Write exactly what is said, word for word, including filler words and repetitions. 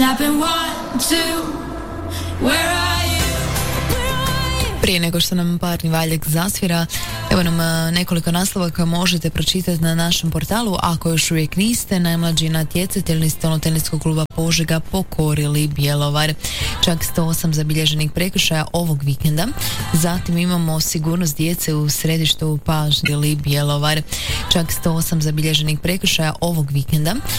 Prije nego što nam parni valjak zasvira, evo nam nekoliko naslova koje možete pročitati na našem portalu. Ako još uvijek niste, najmlađi natjecatelji stolnoteniskog kluba Požega pokorili Bjelovar. Čak sto osam zabilježenih prekršaja ovog vikenda. Zatim imamo sigurnost djece u središtu pažnje Bjelovar. Čak sto osam zabilježenih prekršaja ovog vikenda.